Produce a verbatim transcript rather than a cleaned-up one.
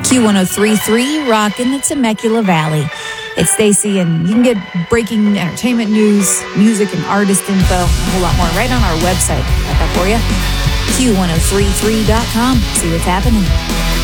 Q one oh three point three, rockin' the Temecula Valley. It's Stacy, and you can get breaking entertainment news, music, and artist info, a whole lot more right on our website. Got that for you? Q one oh three point three dot com. See what's happening.